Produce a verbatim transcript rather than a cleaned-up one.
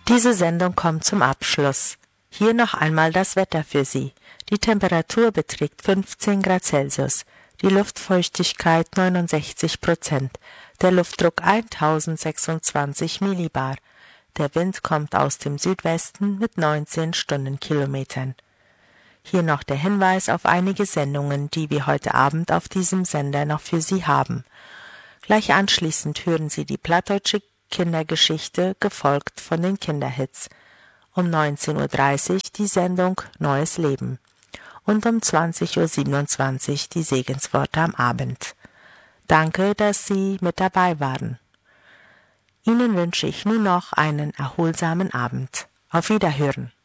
Diese Sendung kommt zum Abschluss. Hier noch einmal das Wetter für Sie. Die Temperatur beträgt fünfzehn Grad Celsius, die Luftfeuchtigkeit neunundsechzig Prozent, der Luftdruck tausendsechsundzwanzig Millibar. Der Wind kommt aus dem Südwesten mit neunzehn Stundenkilometern. Hier noch der Hinweis auf einige Sendungen, die wir heute Abend auf diesem Sender noch für Sie haben. Gleich anschließend hören Sie die plattdeutsche Kindergeschichte, gefolgt von den Kinderhits. Um neunzehn Uhr dreißig die Sendung Neues Leben und um zwanzig Uhr siebenundzwanzig die Segensworte am Abend. Danke, dass Sie mit dabei waren. Ihnen wünsche ich nun noch einen erholsamen Abend. Auf Wiederhören.